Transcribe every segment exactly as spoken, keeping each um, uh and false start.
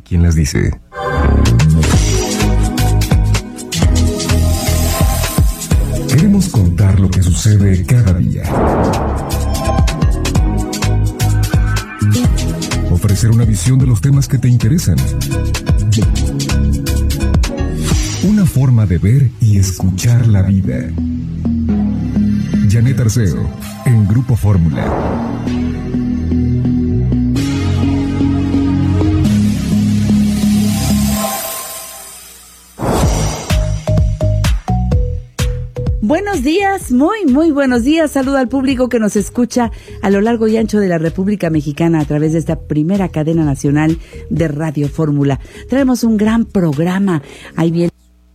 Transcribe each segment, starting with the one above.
¿quién las dice? Queremos contar lo que sucede cada día. Ofrecer una visión de los temas que te interesan. Una forma de ver y escuchar la vida. Janet Arceo, en Grupo Fórmula. Buenos días, muy, muy buenos días. Saludo al público que nos escucha a lo largo y ancho de la República Mexicana a través de esta primera cadena nacional de Radio Fórmula. Traemos un gran programa. Ahí viene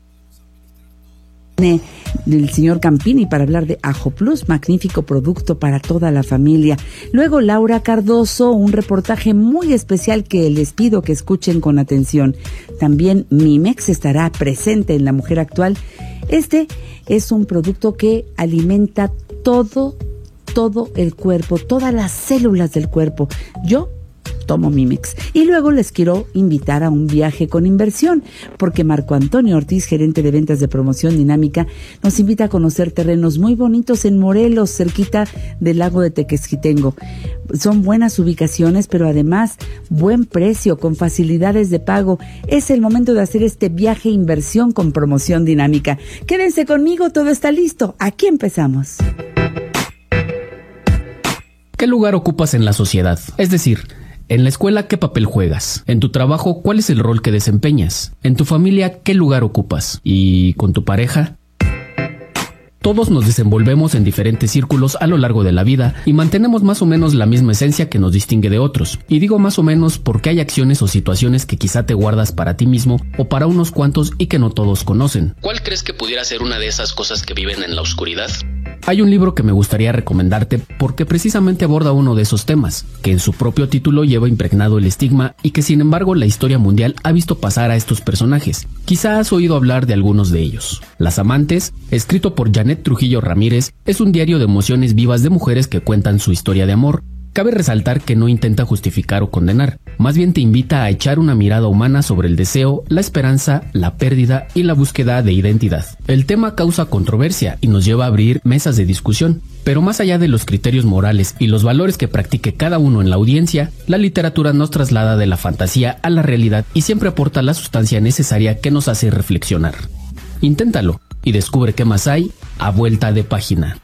el señor Campini para hablar de Ajo Plus, magnífico producto para toda la familia. Luego Laura Cardoso, un reportaje muy especial que les pido que escuchen con atención. También Mimex estará presente en La Mujer Actual. Este es un producto que alimenta todo, todo el cuerpo, todas las células del cuerpo. Yo tomo Mimex. Y luego les quiero invitar a un viaje con inversión, porque Marco Antonio Ortiz, gerente de ventas de Promoción Dinámica, nos invita a conocer terrenos muy bonitos en Morelos, cerquita del lago de Tequesquitengo. Son buenas ubicaciones, pero además buen precio, con facilidades de pago. Es el momento de hacer este viaje inversión con Promoción Dinámica. Quédense conmigo, todo está listo. Aquí empezamos. ¿Qué lugar ocupas en la sociedad? Es decir, en la escuela, ¿qué papel juegas? En tu trabajo, ¿cuál es el rol que desempeñas? En tu familia, ¿qué lugar ocupas? ¿Y con tu pareja? Todos nos desenvolvemos en diferentes círculos a lo largo de la vida y mantenemos más o menos la misma esencia que nos distingue de otros. Y digo más o menos porque hay acciones o situaciones que quizá te guardas para ti mismo o para unos cuantos y que no todos conocen. ¿Cuál crees que pudiera ser una de esas cosas que viven en la oscuridad? Hay un libro que me gustaría recomendarte porque precisamente aborda uno de esos temas, que en su propio título lleva impregnado el estigma y que sin embargo la historia mundial ha visto pasar a estos personajes. Quizá has oído hablar de algunos de ellos. Las Amantes, escrito por Janet Trujillo Ramírez, es un diario de emociones vivas de mujeres que cuentan su historia de amor. Cabe resaltar que no intenta justificar o condenar, más bien te invita a echar una mirada humana sobre el deseo, la esperanza, la pérdida y la búsqueda de identidad. El tema causa controversia y nos lleva a abrir mesas de discusión, pero más allá de los criterios morales y los valores que practique cada uno en la audiencia, la literatura nos traslada de la fantasía a la realidad y siempre aporta la sustancia necesaria que nos hace reflexionar. Inténtalo y descubre qué más hay a vuelta de página.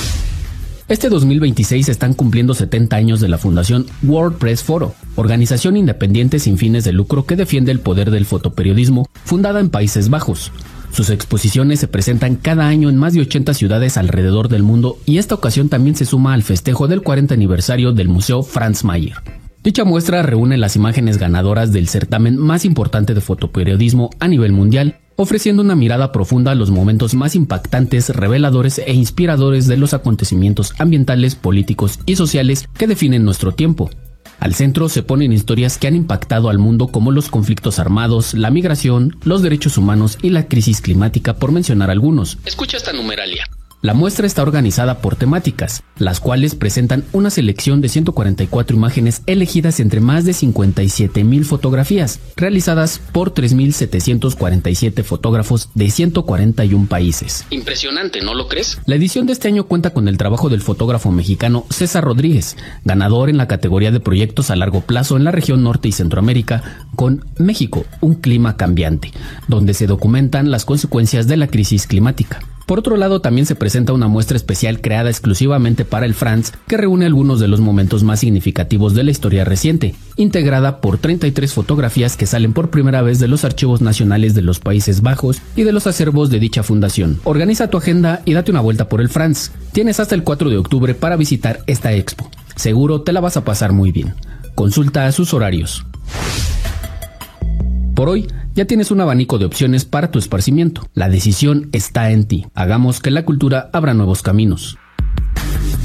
Este dos mil veintiséis están cumpliendo setenta años de la fundación World Press Photo, organización independiente sin fines de lucro que defiende el poder del fotoperiodismo, fundada en Países Bajos. Sus exposiciones se presentan cada año en más de ochenta ciudades alrededor del mundo y esta ocasión también se suma al festejo del cuarenta aniversario del Museo Franz Mayer. Dicha muestra reúne las imágenes ganadoras del certamen más importante de fotoperiodismo a nivel mundial, ofreciendo una mirada profunda a los momentos más impactantes, reveladores e inspiradores de los acontecimientos ambientales, políticos y sociales que definen nuestro tiempo. Al centro se ponen historias que han impactado al mundo como los conflictos armados, la migración, los derechos humanos y la crisis climática, por mencionar algunos. Escucha esta numeralia. La muestra está organizada por temáticas, las cuales presentan una selección de ciento cuarenta y cuatro imágenes elegidas entre más de cincuenta y siete mil fotografías, realizadas por tres mil setecientos cuarenta y siete fotógrafos de ciento cuarenta y uno países. Impresionante, ¿no lo crees? La edición de este año cuenta con el trabajo del fotógrafo mexicano César Rodríguez, ganador en la categoría de proyectos a largo plazo en la región norte y Centroamérica, con México, un clima cambiante, donde se documentan las consecuencias de la crisis climática. Por otro lado, también se presenta una muestra especial creada exclusivamente para el Franz, que reúne algunos de los momentos más significativos de la historia reciente, integrada por treinta y tres fotografías que salen por primera vez de los archivos nacionales de los Países Bajos y de los acervos de dicha fundación. Organiza tu agenda y date una vuelta por el Franz. Tienes hasta el cuatro de octubre para visitar esta expo. Seguro te la vas a pasar muy bien. Consulta sus horarios. Por hoy, ya tienes un abanico de opciones para tu esparcimiento. La decisión está en ti. Hagamos que la cultura abra nuevos caminos.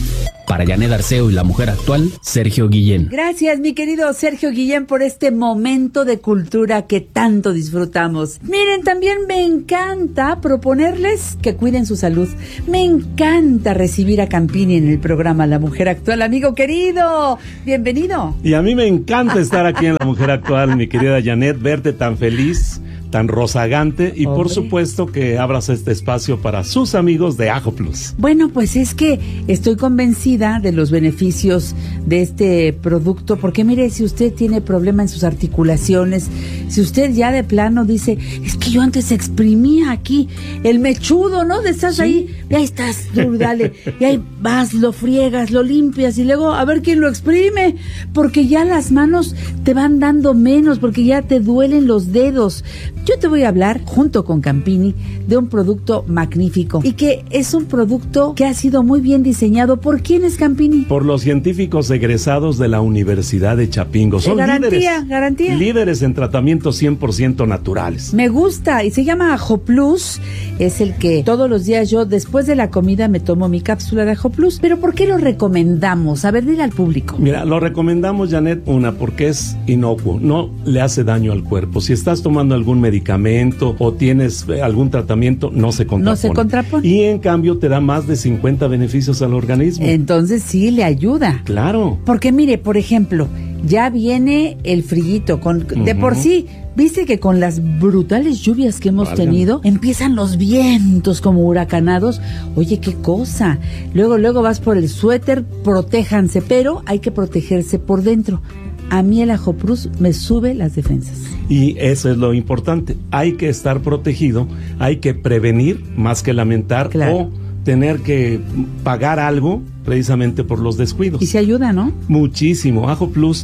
Para Janet Arceo y la mujer actual, Sergio Guillén. Gracias, mi querido Sergio Guillén, por este momento de cultura que tanto disfrutamos. Miren, también me encanta proponerles que cuiden su salud. Me encanta recibir a Campini en el programa La Mujer Actual. Amigo querido, bienvenido. Y a mí me encanta estar aquí en La Mujer Actual, mi querida Janet, verte tan feliz, tan rozagante y Hombre. por supuesto que abras este espacio para sus amigos de Ajo Plus. Bueno, pues es que estoy convencida de los beneficios de este producto, porque mire, si usted tiene problema en sus articulaciones, si usted ya de plano dice, es que yo antes exprimía aquí el mechudo, ¿no? De estás ¿Sí? ahí, y ahí estás, tú, dale, y ahí vas, lo friegas, lo limpias y luego a ver quién lo exprime, porque ya las manos te van dando menos, porque ya te duelen los dedos. Yo te voy a hablar, junto con Campini, de un producto magnífico y que es un producto que ha sido muy bien diseñado. ¿Por quién es Campini? Por los científicos egresados de la Universidad de Chapingo. Son garantía, líderes, garantía. líderes en tratamientos cien por ciento naturales. Me gusta y se llama Ajo Plus. Es el que todos los días yo, después de la comida, me tomo mi cápsula de Ajo Plus. ¿Pero por qué lo recomendamos? A ver, dile al público. Mira, lo recomendamos, Janet, una, porque es inocuo, no le hace daño al cuerpo. Si estás tomando algún medicamento o tienes eh, algún tratamiento, no se contrapone. No se contrapone. Y en cambio te da más de cincuenta beneficios al organismo. Entonces sí le ayuda. Claro. Porque mire, por ejemplo, ya viene el frillito, con, uh-huh. de por sí, viste que con las brutales lluvias que hemos Válgame. tenido, empiezan los vientos como huracanados. Oye, qué cosa. Luego, luego vas por el suéter, protéjanse, pero hay que protegerse por dentro. A mí el Ajo Plus me sube las defensas. Y eso es lo importante. Hay que estar protegido, hay que prevenir más que lamentar claro. o tener que pagar algo precisamente por los descuidos. Y se ayuda, ¿no? Muchísimo. Ajo Plus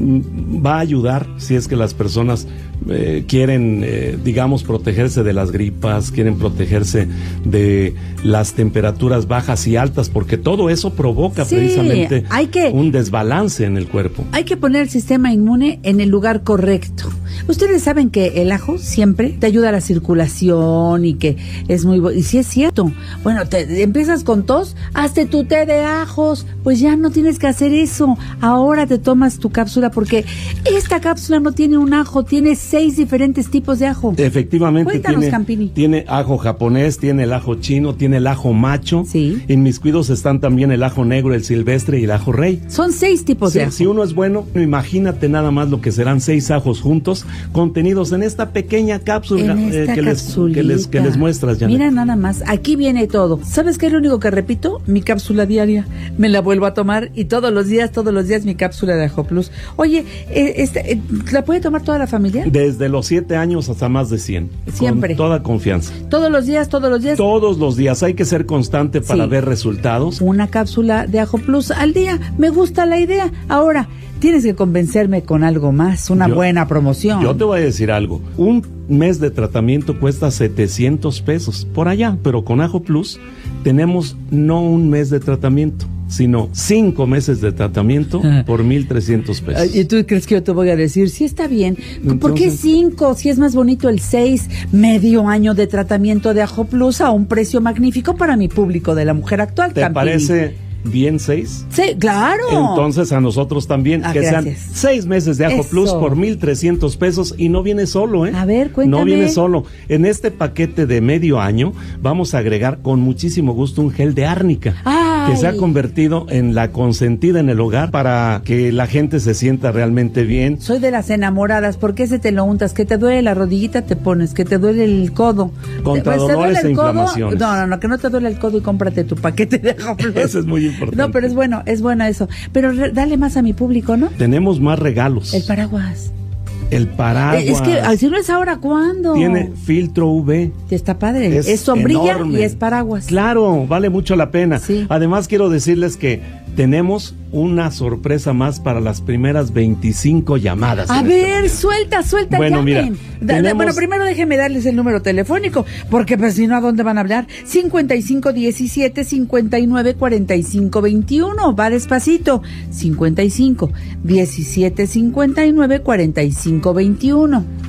mm, va a ayudar si es que las personas eh, quieren, eh, digamos, protegerse de las gripas, quieren protegerse de las temperaturas bajas y altas, porque todo eso provoca sí, precisamente hay que, un desbalance en el cuerpo. Hay que poner el sistema inmune en el lugar correcto. Ustedes saben que el ajo siempre te ayuda a la circulación y que es muy bueno. Y sí es cierto. Bueno, te empiezas con tos, hazte tu té de ajos, pues ya no tienes que hacer eso. Ahora te tomas tu cápsula, porque esta cápsula no tiene un ajo, tiene seis diferentes tipos de ajo. Efectivamente. Cuéntanos, tiene, Campini. Tiene ajo japonés, tiene el ajo chino, tiene el ajo macho. Sí. En mis cuidos están también el ajo negro, el silvestre y el ajo rey. Son seis tipos sí, de ajo. Si uno es bueno, imagínate nada más lo que serán seis ajos juntos, contenidos en esta pequeña cápsula en esta eh, que, les, que, les, que les muestras, Janet. Mira nada más, aquí viene todo. ¿Sabes qué es lo único que repito? Mi cápsula diaria. Me la vuelvo a tomar y todos los días, todos los días mi cápsula de Ajo Plus. Oye, eh, este, eh, ¿la puede tomar toda la familia? Desde los siete años hasta más de cien. Siempre. Con toda confianza. ¿Todos los días, todos los días? Todos los días. Hay que ser constante para sí. ver resultados. Una cápsula de Ajo Plus al día. Me gusta la idea. Ahora, tienes que convencerme con algo más, una yo, buena promoción. Yo te voy a decir algo. Un mes de tratamiento cuesta setecientos pesos por allá, pero con Ajo Plus tenemos no un mes de tratamiento, sino cinco meses de tratamiento por mil trescientos pesos. ¿Y tú crees que yo te voy a decir? Sí, está bien. Entonces, ¿por qué cinco? Si es más bonito el seis, medio año de tratamiento de Ajo Plus a un precio magnífico para mi público de La Mujer Actual. ¿Te Campini. parece bien seis? Sí, claro. Entonces a nosotros también, ah, que gracias. sean seis meses de Ajo Eso. Plus por mil trescientos pesos, y no viene solo, ¿eh? A ver, cuéntame. No viene solo. En este paquete de medio año vamos a agregar con muchísimo gusto un gel de árnica. Ay. Que se ha convertido en la consentida en el hogar para que la gente se sienta realmente bien. Soy de las enamoradas. ¿Por qué se te lo untas? Que te duele la rodillita, te pones. Que te duele el codo. Contra pues, dolores ¿te duele e el codo? inflamaciones. No, no, no, que no te duele el codo y cómprate tu paquete de Ajo Plus. Eso es muy importante. No, pero es bueno, es bueno eso. Pero re, dale más a mi público, ¿no? Tenemos más regalos. El paraguas. El paraguas. Es que, si no es ahora, ¿cuándo? Tiene filtro U V. Está padre. Es, es sombrilla enorme. Y es paraguas. Claro, vale mucho la pena. Sí. Además, quiero decirles que tenemos una sorpresa más para las primeras veinticinco llamadas. A ver, este suelta, suelta, bueno, llamen. Mira, tenemos... Bueno, primero déjenme darles el número telefónico, porque pues si no, ¿a dónde van a hablar? cincuenta y cinco diecisiete cincuenta y nueve cuarenta y cinco veintiuno. Va despacito. cincuenta y cinco diecisiete cincuenta y nueve cuarenta y cinco veintiuno.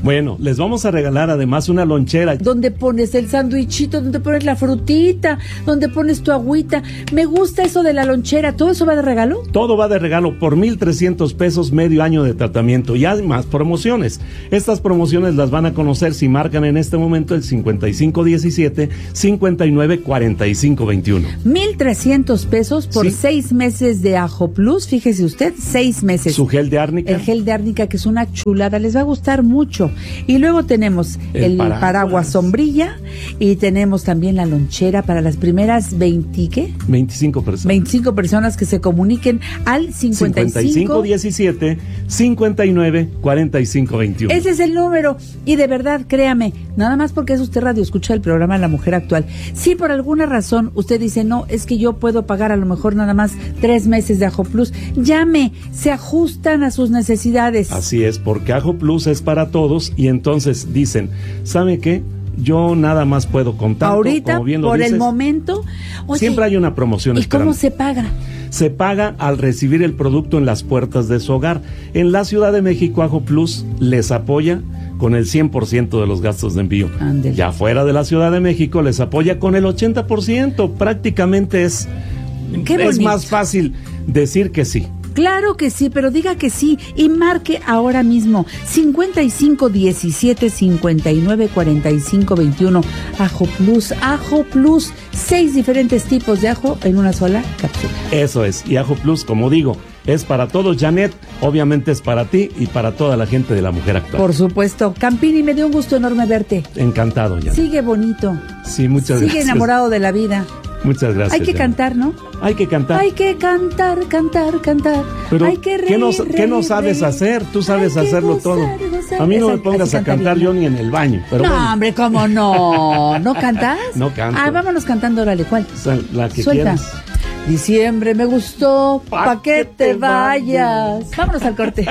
Bueno, les vamos a regalar además una lonchera. Donde pones el sándwichito, donde pones la frutita, donde pones tu agüita. Me gusta eso de la lonchera. ¿Todo eso va de regalo? Todo va de regalo por mil trescientos pesos, medio año de tratamiento y además promociones. Estas promociones las van a conocer si marcan en este momento el cincuenta y cinco diecisiete, cincuenta y nueve cuarenta y cinco veintiuno. mil trescientos pesos por Sí. seis meses de Ajo Plus. Fíjese usted, seis meses. Su gel de árnica. El gel de árnica, que es una chulada, les va a gustar mucho. Y luego tenemos el, El paraguas. paraguas. sombrilla y tenemos también la lonchera para las primeras veinte, ¿qué? veinticinco personas. veinticinco personas que se comuniquen al cincuenta y cinco. cincuenta y cinco diecisiete, cincuenta y nueve cuarenta y cinco veintiuno. Ese es el número. Y de verdad, créame, nada más porque es usted radio escucha el programa La Mujer Actual. Si por alguna razón usted dice, no, es que yo puedo pagar a lo mejor nada más tres meses de Ajo Plus, llame, se ajustan a sus necesidades. Así es, porque Ajo Plus es para todos y entonces dicen, ¿sabe qué? Yo nada más puedo contar. Ahorita, como bien lo por dices, el momento, oye, siempre hay una promoción. ¿y cómo esperando. se paga? Se paga al recibir el producto en las puertas de su hogar. En la Ciudad de México, Ajo Plus les apoya con el cien por ciento de los gastos de envío. Ándele. Ya fuera de la Ciudad de México les apoya con el ochenta por ciento. Prácticamente es, Qué es bonito. más fácil decir que sí. Claro que sí, pero diga que sí y marque ahora mismo cincuenta y cinco diecisiete, cincuenta y nueve cuarenta y cinco veintiuno. Ajo Plus, Ajo Plus, seis diferentes tipos de ajo en una sola cápsula. Eso es, y Ajo Plus, como digo, es para todos, Janet, obviamente es para ti y para toda la gente de La Mujer Actual. Por supuesto. Campini, me dio un gusto enorme verte. Encantado, Janet. Sigue bonito. Sí, muchas Sigue gracias. enamorado de la vida. Muchas gracias. Hay que Janet. cantar, ¿no? Hay que cantar. Hay que cantar, cantar, cantar. Pero, Hay que reír, ¿qué no, reír, ¿qué no sabes reír. hacer? Tú sabes Hay que hacerlo gozar, todo. gozar. A mí no Esa- me pongas así a canta cantar bien. yo ni en el baño. Pero no, bueno, hombre, ¿cómo no? ¿No cantas? No canto. Ah, vámonos cantando, órale, ¿cuál? o sea, la que Suelta. quieras. Diciembre me gustó, pa', Pa' que que te te vayas. vayas. Vámonos al corte.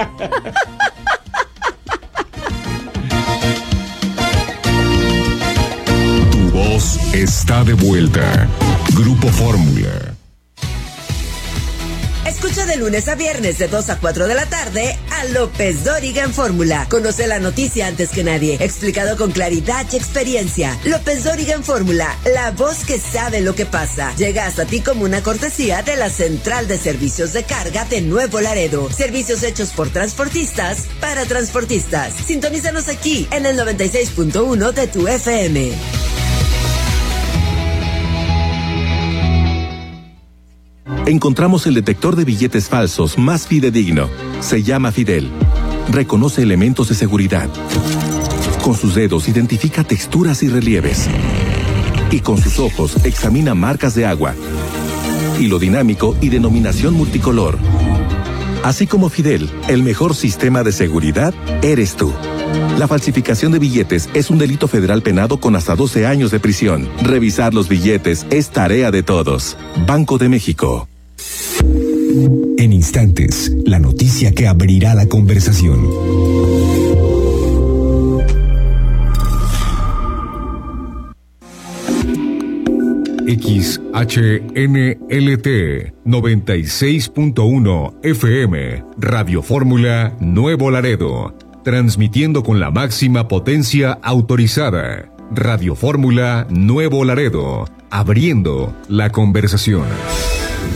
Tu voz está de vuelta. Grupo Fórmula. Escucha de lunes a viernes de dos a cuatro de la tarde a López Dóriga en Fórmula. Conoce la noticia antes que nadie, explicado con claridad y experiencia. López Dóriga en Fórmula, la voz que sabe lo que pasa. Llega hasta ti como una cortesía de la Central de Servicios de Carga de Nuevo Laredo. Servicios hechos por transportistas para transportistas. Sintonízanos aquí en el noventa y seis punto uno de tu F M. Encontramos el detector de billetes falsos más fidedigno. Se llama Fidel. Reconoce elementos de seguridad. Con sus dedos identifica texturas y relieves. Y con sus ojos examina marcas de agua, hilo dinámico y denominación multicolor. Así como Fidel, el mejor sistema de seguridad eres tú. La falsificación de billetes es un delito federal penado con hasta doce años de prisión. Revisar los billetes es tarea de todos. Banco de México. En instantes, la noticia que abrirá la conversación. X H N L T noventa y seis punto uno F M, Radio Fórmula Nuevo Laredo, transmitiendo con la máxima potencia autorizada. Radio Fórmula Nuevo Laredo, abriendo la conversación.